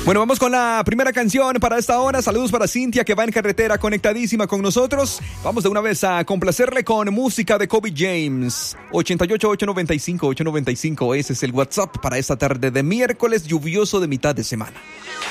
Bueno, vamos con la primera canción para esta hora. Saludos para Cintia, que va en carretera conectadísima con nosotros. Vamos de una vez a complacerle con música de Kobe James. 88-895-895. Ese es el WhatsApp para esta tarde de miércoles lluvioso de mitad de semana.